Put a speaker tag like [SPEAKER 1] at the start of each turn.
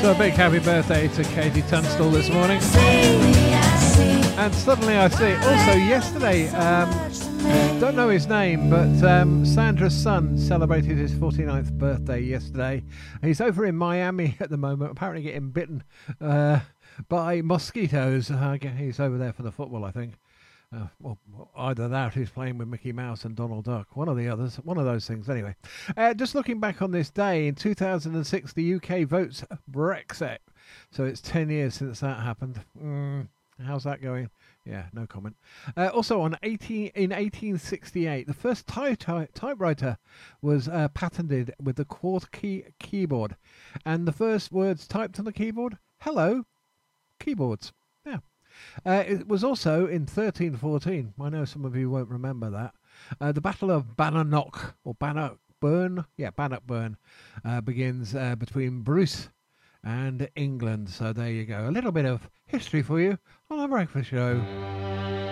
[SPEAKER 1] So a big happy birthday to Katie Tunstall this morning. And suddenly I see, also yesterday, don't know his name, but Sandra's son celebrated his 49th birthday yesterday. He's over in Miami at the moment, apparently getting bitten by mosquitoes. He's over there for the football, I think. Well, either that, he's playing with Mickey Mouse and Donald Duck. One of the others, one of those things. Anyway, just looking back on this day, in 2006, the UK votes Brexit. So it's 10 years since that happened. How's that going? Yeah, no comment. Also, in 1868, the first typewriter was patented with the QWERTY keyboard. And the first words typed on the keyboard, hello, keyboards. Yeah. It was also in 1314. I know some of you won't remember that. The Battle of Bannock, or Bannockburn, Bannockburn, begins between Bruce and England. So there you go. A little bit of history for you on The Breakfast Show.